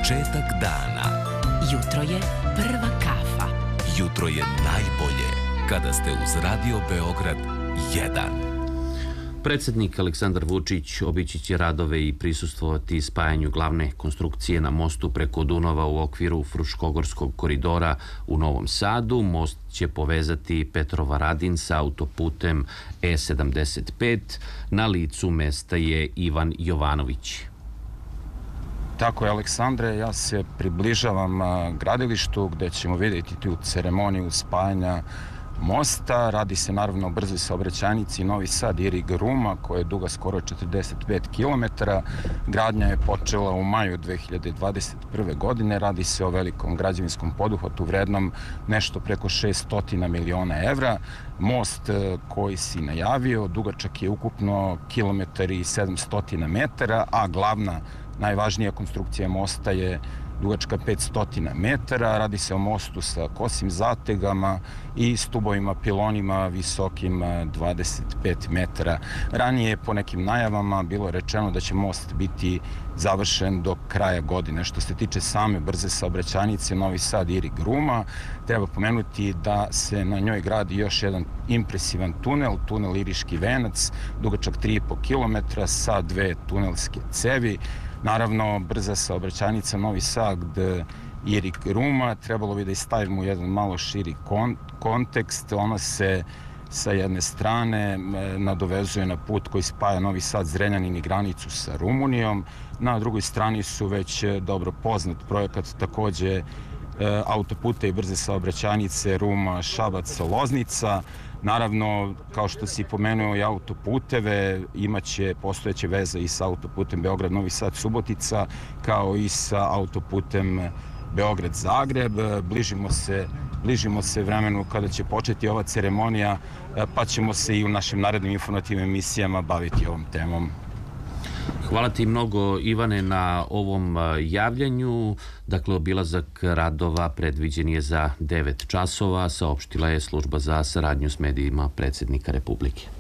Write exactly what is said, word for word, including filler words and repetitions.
Početak dana. Jutro je prva kafa. Jutro je najbolje kada ste uz Radio Beograd jedan. Predsjednik Aleksandar Vučić obići će radove i prisustvovati spajanju glavne konstrukcije na mostu preko Dunava u okviru Fruškogorskog koridora u Novom Sadu. Most će povezati Petrovaradin sa autoputem E sedamdeset pet. Na licu mesta je Ivan Jovanović. Tako je, Aleksandre, ja se približavam gradilištu gde ćemo vidjeti tu ceremoniju spajanja mosta. Radi se naravno o brzoj saobraćajnici Novi Sad Irig Ruma, koja je duga skoro četrdeset pet kilometara. Gradnja je počela u maju dve hiljade dvadeset prve. godine. Radi se o velikom građevinskom poduhvatu vrednom nešto preko šessto miliona evra. Most koji si najavio dugačak je ukupno kilometar i sedamsto metara, a glavna najvažnija konstrukcija mosta je dugačka petsto metara. Radi se o mostu sa kosim zategama i stubovima pilonima visokim dvadeset pet metara. Ranije po nekim najavama bilo rečeno da će most biti završen do kraja godine. Što se tiče same brze saobraćajnice Novi Sad Irig Ruma, treba pomenuti da se na njoj gradi još jedan impresivan tunel, tunel Iriški venac, dugačak tri i po kilometra sa dve tunelske cevi. Naravno, brza saobraćajnica Novi Sad Irig Ruma trebalo bi da stavimo u jedan malo širi kontekst. Ona se sa jedne strane nadovezuje na put koji spaja Novi Sad, Zrenjanin i granicu sa Rumunijom. Na drugoj strani su već dobro poznat projekat takođe autoputa i brze saobraćajnice Ruma, Šabac, Loznica. Naravno, kao što si pomenuo i autoputeve, imaće postojeće veze i sa autoputem Beograd-Novi Sad-Subotica, kao i sa autoputem Beograd-Zagreb. Bližimo se, bližimo se vremenu kada će početi ova ceremonija, pa ćemo se i u našim narednim informativnim emisijama baviti ovom temom. Hvala ti mnogo, Ivane, na ovom javljanju. Dakle, obilazak radova predviđen je za devet časova, saopštila je Služba za saradnju s medijima predsjednika Republike.